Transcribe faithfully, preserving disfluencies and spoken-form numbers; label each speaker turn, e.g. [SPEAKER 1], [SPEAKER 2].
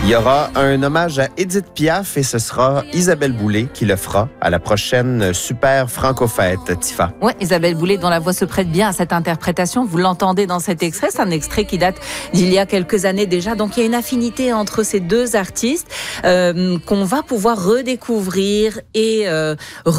[SPEAKER 1] Il y aura un hommage à Édith Piaf et ce sera Isabelle Boulay qui le fera à la prochaine Super Franco-Fête, Tifa.
[SPEAKER 2] Oui, Isabelle Boulay, dont la voix se prête bien à cette interprétation. Vous l'entendez dans cet extrait. C'est un extrait qui date d'il y a quelques années déjà. Donc, il y a une affinité entre ces deux artistes euh, qu'on va pouvoir redécouvrir et euh,